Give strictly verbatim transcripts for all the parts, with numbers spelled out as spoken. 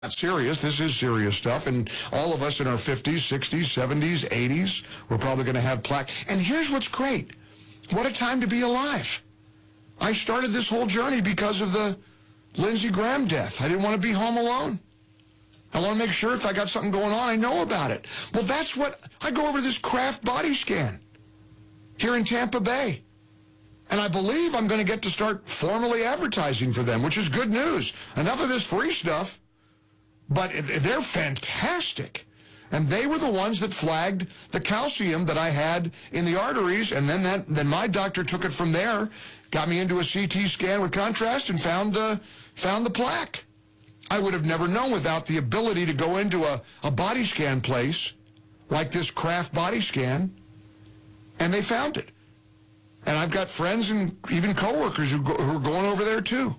not serious. This is serious stuff, and all of us in our fifties, sixties, seventies, eighties, we're probably going to have plaque. And here's what's great. What a time to be alive. I started this whole journey because of the Lindsey Graham death. I didn't want to be home alone. I want to make sure if I got something going on, I know about it. Well, that's what, I go over this Kraft body scan here in Tampa Bay. And I believe I'm going to get to start formally advertising for them, which is good news. Enough of this free stuff. But they're fantastic. And they were the ones that flagged the calcium that I had in the arteries, and then that then my doctor took it from there, got me into a C T scan with contrast, and found uh, found the plaque. I would have never known without the ability to go into a, a body scan place like this Kraft body scan, and they found it. And I've got friends and even coworkers who, go, who are going over there too.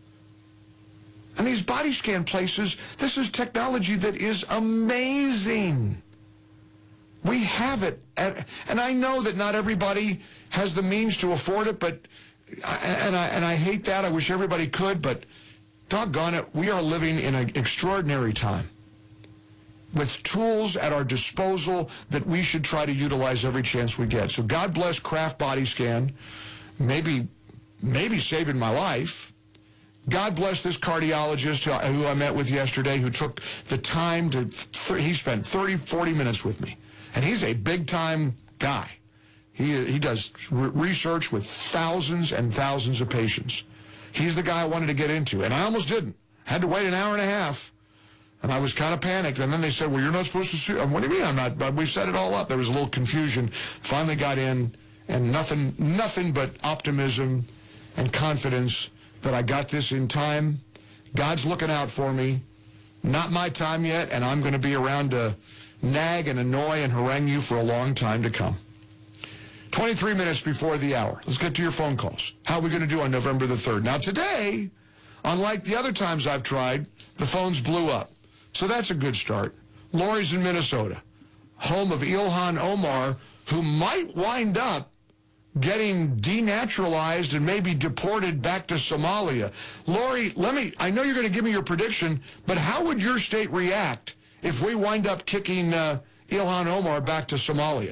And these body scan places, this is technology that is amazing. We have it. At, and I know that not everybody has the means to afford it, but, and I, and I hate that. I wish everybody could, but doggone it, we are living in an extraordinary time with tools at our disposal that we should try to utilize every chance we get. So God bless Kraft Body Scan, maybe, maybe saving my life. God bless this cardiologist who I met with yesterday, who took the time to, he spent thirty, forty minutes with me. And he's a big-time guy. He, he does research with thousands and thousands of patients. He's the guy I wanted to get into, and I almost didn't. Had to wait an hour and a half, and I was kind of panicked. And then they said, well, you're not supposed to sue. What do you mean I'm not? But we set it all up. There was a little confusion. Finally got in, and nothing, nothing but optimism and confidence that I got this in time. God's looking out for me. Not my time yet, and I'm going to be around to nag and annoy and harangue you for a long time to come. twenty-three minutes before the hour. Let's get to your phone calls. How are we going to do on November the third? Now today, unlike the other times I've tried, the phones blew up. So that's a good start. Lori's in Minnesota, home of Ilhan Omar, who might wind up getting denaturalized and maybe deported back to Somalia. Lori, let me, I know you're going to give me your prediction, but how would your state react if we wind up kicking uh, Ilhan Omar back to Somalia?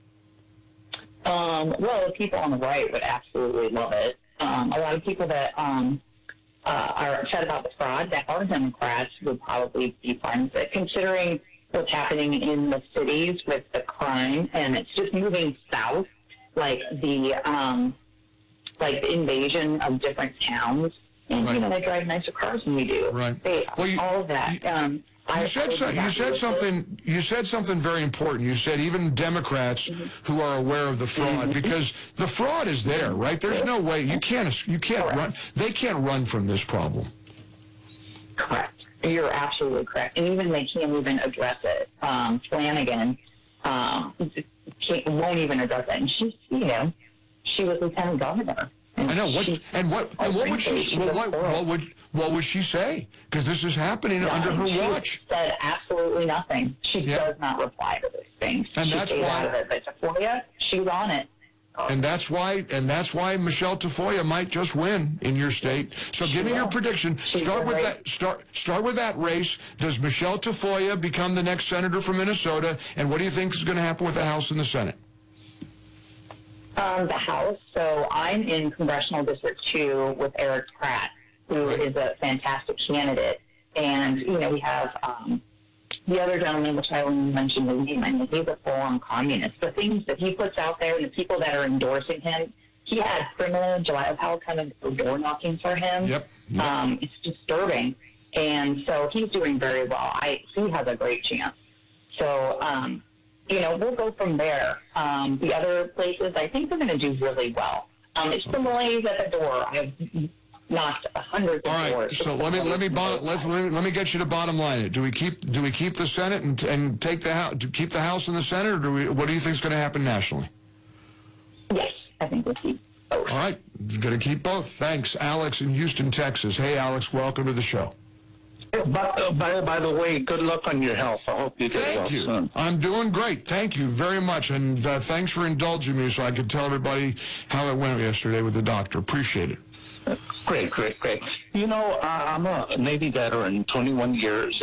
Um, well, the people on the right would absolutely love it. Um, a lot of people that um, uh, are upset about the fraud, that are Democrats, would probably be fine with it, considering what's happening in the cities with the crime, and it's just moving south. Like the um, like the invasion of different towns, and right. you know they drive nicer cars than we do. Right. They, well, you, all of that. You, um, you I, said I so, you said something. It. You said something very important. You said even Democrats mm-hmm. who are aware of the fraud, mm-hmm. because the fraud is there, right? There's no way you can't you can't correct. run. They can't run from this problem. Correct. You're absolutely correct. And even they can't even address it. Um, Flanagan. Um, She won't even address that, and she's, you know, she was lieutenant governor. And I know what, she, and what, and what would she, well, what, what would, what would she say? Because this is happening yeah, under her she watch. Said absolutely nothing. She yeah. does not reply to those things. And she that's stayed why. Out of it. But Tafoya, she's on it. And that's why, and that's why Michelle Tafoya might just win in your state. So she give me will. your prediction. She's start with that. Start start with that race. Does Michelle Tafoya become the next senator from Minnesota? And what do you think is going to happen with the House and the Senate? Um, the House. So I'm in Congressional District two with Eric Pratt, who right. is a fantastic candidate. And you know we have. Um, The other gentleman, which I only mentioned the name, I mean, he's a full-on communist. The things that he puts out there and the people that are endorsing him, he had privilege, a lot of how kind of door knocking for him. Yep. yep. Um, it's disturbing. And so he's doing very well. I, he has a great chance. So, um, you know, we'll go from there. Um, the other places, I think they're going to do really well. Um, it's the malaise at the door. I've knocked a hundred All right, doors. so let me let me bottom, let's let me, let me get you to bottom line it. Do we keep do we keep the Senate and and take the house to keep the House and the Senate, or do we? What do you think is going to happen nationally? Yes, I think we'll keep both. All right, going to keep both. Thanks, Alex in Houston, Texas. Hey, Alex, welcome to the show. By, uh, by, by the way, good luck on your health. I hope you get Thank well you. soon. I'm doing great. Thank you very much, and uh, thanks for indulging me so I could tell everybody how it went yesterday with the doctor. Appreciate it. Great, great, great. You know, uh, I'm a Navy veteran, twenty-one years,